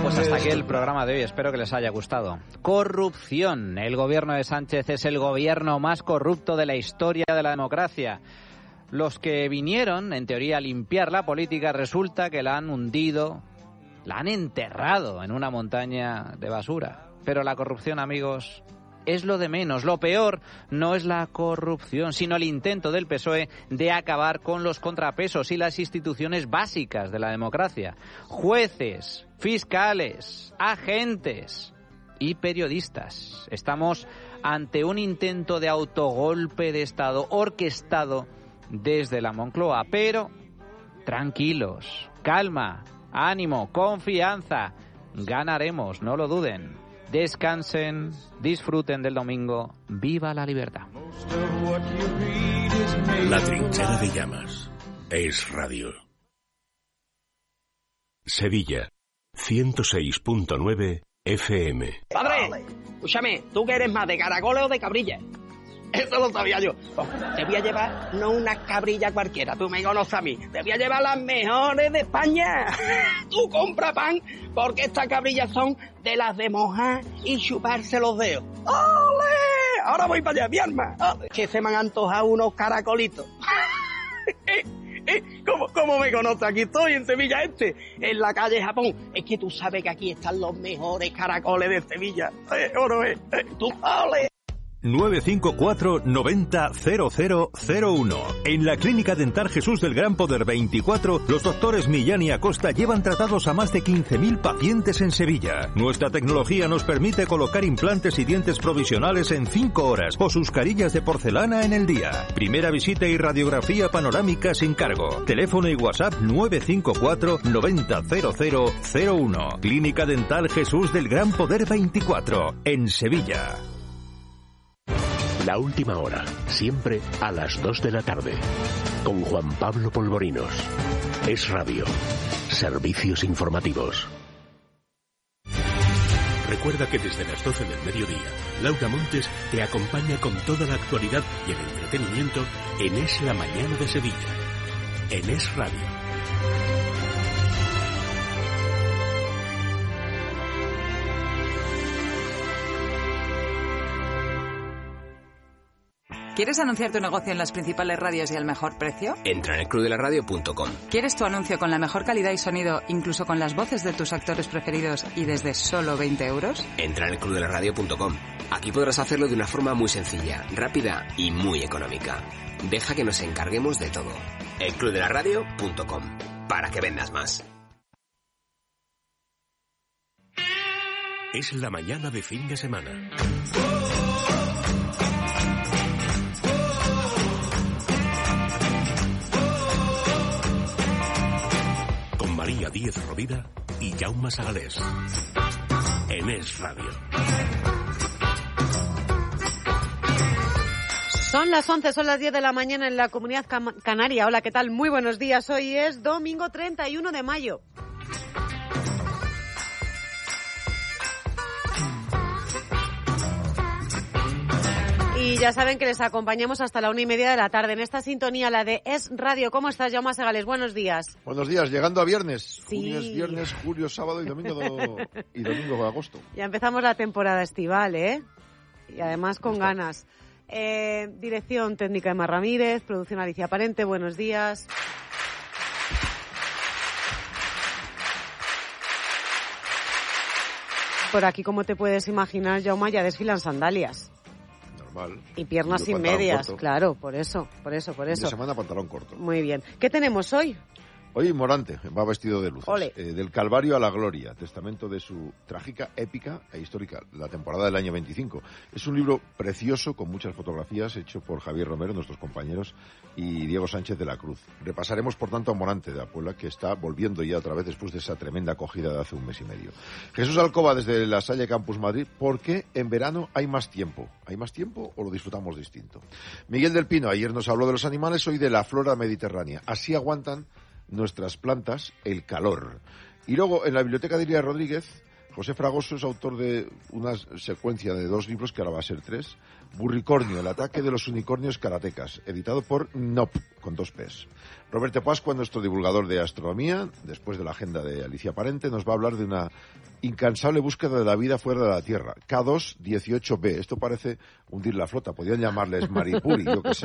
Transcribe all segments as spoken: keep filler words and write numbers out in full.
Pues hasta aquí el programa de hoy, espero que les haya gustado. Corrupción. El gobierno de Sánchez es el gobierno más corrupto de la historia de la democracia. Los que vinieron, en teoría, a limpiar la política, resulta que la han hundido, la han enterrado en una montaña de basura. Pero la corrupción, amigos, es lo de menos. Lo peor no es la corrupción, sino el intento del P S O E de acabar con los contrapesos y las instituciones básicas de la democracia. Jueces, fiscales, agentes y periodistas. Estamos ante un intento de autogolpe de Estado orquestado desde la Moncloa. Pero tranquilos, calma, ánimo, confianza. Ganaremos, no lo duden. Descansen, disfruten del domingo. ¡Viva la libertad! La trinchera de llamas es radio. Sevilla, ciento seis punto nueve F M. Padre, escúchame, ¿tú qué eres más, de caracoles o de cabrilla? Eso lo sabía yo. Te voy a llevar no una cabrilla cualquiera, tú me conoces a mí. Te voy a llevar las mejores de España. Tú compra pan, porque estas cabrillas son de las de mojar y chuparse los dedos. ¡Ole! Ahora voy para allá, mi alma. ¡Ole! Que se me han antojado unos caracolitos. ¿Eh? ¿Eh? ¿Cómo, ¿Cómo me conoces? Aquí estoy, en Sevilla Este, en la calle Japón. Es que tú sabes que aquí están los mejores caracoles de Sevilla. ¿Eh? ¿O no es? ¿Eh? ¿Tú? ¡Ole! nueve cinco cuatro noventa cero cero cero uno. En la Clínica Dental Jesús del Gran Poder veinticuatro, los doctores Millán y Acosta llevan tratados a más de quince mil pacientes en Sevilla. Nuestra tecnología nos permite colocar implantes y dientes provisionales en cinco horas o sus carillas de porcelana en el día. Primera visita y radiografía panorámica sin cargo. Teléfono y WhatsApp nueve cinco cuatro noventa cero cero cero uno. Clínica Dental Jesús del Gran Poder veinticuatro, en Sevilla. La última hora, siempre a las dos de la tarde, con Juan Pablo Polvorinos. Es radio. Servicios informativos. Recuerda que desde las doce del mediodía, Laura Montes te acompaña con toda la actualidad y el entretenimiento en Es la Mañana de Sevilla. En Es Radio. ¿Quieres anunciar tu negocio en las principales radios y al mejor precio? Entra en el club de la radio punto com. ¿Quieres tu anuncio con la mejor calidad y sonido, incluso con las voces de tus actores preferidos y desde solo veinte euros? Entra en el club de la radio punto com. Aquí podrás hacerlo de una forma muy sencilla, rápida y muy económica. Deja que nos encarguemos de todo. el club de la radio punto com. Para que vendas más. Es la mañana de fin de semana. María Díez Rovira y Jaume Sagalés. En Es Radio. Son las once, son las diez de la mañana en la Comunidad Canaria. Hola, ¿qué tal? Muy buenos días. Hoy es domingo treinta y uno de mayo. Y ya saben que les acompañamos hasta la una y media de la tarde. En esta sintonía, la de Es Radio. ¿Cómo estás, Jaume Segales? Buenos días. Buenos días, llegando a viernes. Sí. Lunes, viernes, julio, sábado y domingo de, y domingo de agosto. Ya empezamos la temporada estival, ¿eh? Y además con Está. ganas. Eh, dirección técnica Emma Ramírez, producción Alicia Parente. Buenos días. Por aquí, como te puedes imaginar, Jaume, ya desfilan sandalias. Normal. Y piernas sin medias, corto. Claro, por eso, por eso, por eso. Fin de semana, pantalón corto. Muy bien. ¿Qué tenemos hoy? Hoy Morante va vestido de luces. Eh, del Calvario a la Gloria, testamento de su trágica, épica e histórica, la temporada del año veinticinco. Es un libro precioso, con muchas fotografías, hecho por Javier Romero, nuestros compañeros, y Diego Sánchez de la Cruz. Repasaremos, por tanto, a Morante de la Puebla, que está volviendo ya otra vez después de esa tremenda acogida de hace un mes y medio. Jesús Alcoba, desde la Salle Campus Madrid. ¿Por qué en verano hay más tiempo? ¿Hay más tiempo o lo disfrutamos distinto? Miguel del Pino, ayer nos habló de los animales, hoy de la flora mediterránea. Así aguantan nuestras plantas el calor. Y luego, en la biblioteca de Iria Rodríguez, José Fragoso es autor de una secuencia de dos libros que ahora va a ser tres. Burricornio, el ataque de los unicornios karatecas, editado por N O P, con dos P's. Roberto Pascua, nuestro divulgador de astronomía, después de la agenda de Alicia Parente, nos va a hablar de una incansable búsqueda de la vida fuera de la Tierra. K dos dieciocho B. Esto parece hundir la flota. Podrían llamarles Maripuri, yo qué sé.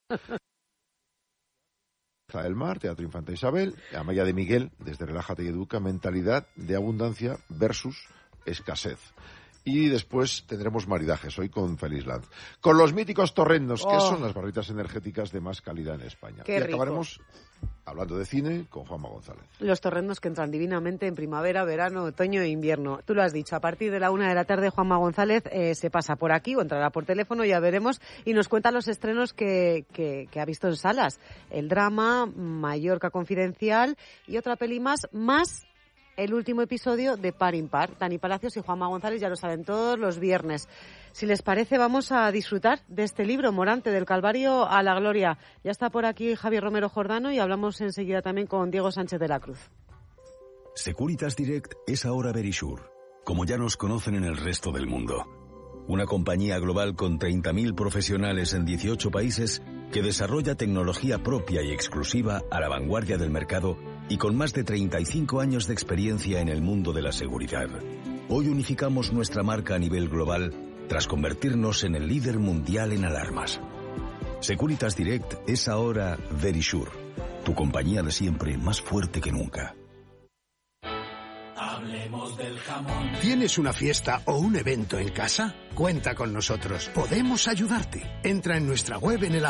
del Mar, Teatro Infanta Isabel, Amaya de Miguel, desde Relájate y Educa, mentalidad de abundancia versus escasez. Y después tendremos maridajes, hoy con Félix Lanz. Con los míticos torrendos, que oh. son las barritas energéticas de más calidad en España. Qué y rico. Acabaremos hablando de cine con Juanma González. Los torrendos que entran divinamente en primavera, verano, otoño e invierno. Tú lo has dicho, a partir de la una de la tarde Juanma González eh, se pasa por aquí o entrará por teléfono, ya veremos, y nos cuenta los estrenos que, que, que ha visto en salas. El drama, Mallorca Confidencial y otra peli más, más el último episodio de Par Impar. Dani Palacios y Juanma González ya lo saben todos los viernes. Si les parece, vamos a disfrutar de este libro, Morante, del Calvario a la Gloria. Ya está por aquí Javier Romero Jordano y hablamos enseguida también con Diego Sánchez de la Cruz. Securitas Direct es ahora Verisure, como ya nos conocen en el resto del mundo. Una compañía global con treinta mil profesionales en dieciocho países que desarrolla tecnología propia y exclusiva a la vanguardia del mercado y con más de treinta y cinco años de experiencia en el mundo de la seguridad. Hoy unificamos nuestra marca a nivel global tras convertirnos en el líder mundial en alarmas. Securitas Direct es ahora Verisure, tu compañía de siempre más fuerte que nunca. Hablemos del jamón. ¿Tienes una fiesta o un evento en casa? Cuenta con nosotros. Podemos ayudarte. Entra en nuestra web en el